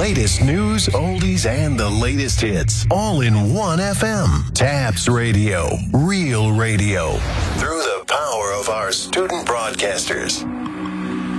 latest news, oldies, and the latest hits, all in one FM. Tabs Radio, real radio, through the power of our student broadcasters.